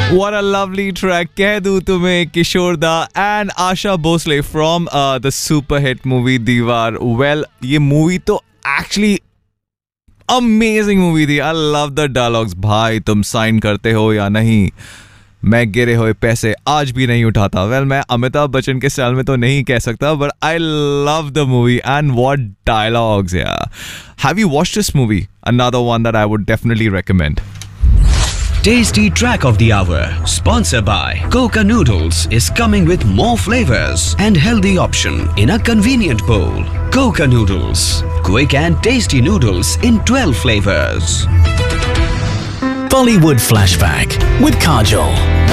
What a lovely track. कह दूं तुम्हें किशोर दा and Asha Bhosle from the super hit movie Diwar. Well, ये movie तो actually amazing movie थी. I love the dialogues. भाई तुम साइन करते हो या नहीं, मैं गिरे हुए पैसे आज भी नहीं उठाता. वेल मैं अमिताभ बच्चन के स्टाइल में तो नहीं कह सकता, but I love the movie and what dialogues यार. Have you watched this movie? Another one that I would definitely recommend. Tasty Track of the Hour, sponsored by Coca Noodles, is coming with more flavors and healthy option in a convenient bowl. Coca Noodles, quick and tasty noodles in 12 flavors. Bollywood Flashback with Kajol.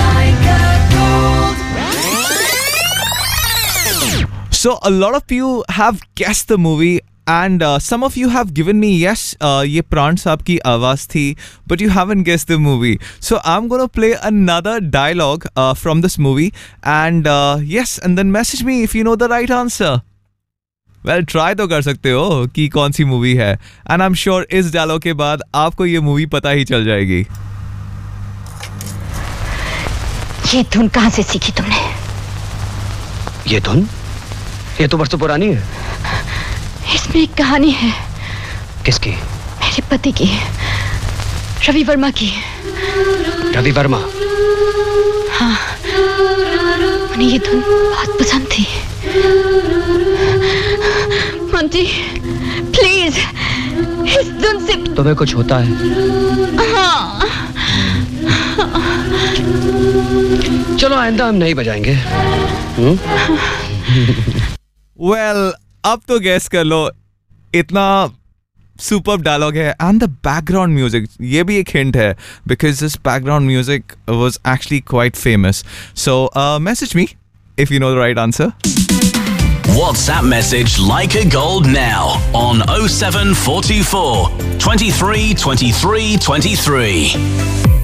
So a lot of you have guessed the movie. And some of you have given me yes, ये प्राण साहब की आवाज थी, but you haven't guessed the movie. So I'm gonna play another dialogue from this movie, and yes, and then message me if you know the right answer. Well, try तो कर सकते हो कि कौन सी मूवी है, and I'm sure इस dialogue के बाद आपको ये मूवी पता ही चल जाएगी. ये धुन कहाँ से सीखी तुमने? ये धुन? ये तो बरसों पुरानी है. इसमें एक कहानी है. किसकी? मेरे पति की, रवि वर्मा की. रवि वर्मा? हाँ, उन्हें ये धुन बहुत पसंद थी. मंटी, प्लीज इस धुन से. तुम्हें कुछ होता है? हाँ. चलो आइंदा हम नहीं बजाएंगे. Well, अब तो गैस कर लो. इतना सुपर्ब डायलॉग है एंड द बैकग्राउंड म्यूजिक, ये भी एक हिंट है because this background music was actually quite famous. So message me if you know the right answer. WhatsApp message like a gold now on 0744 23 23 23.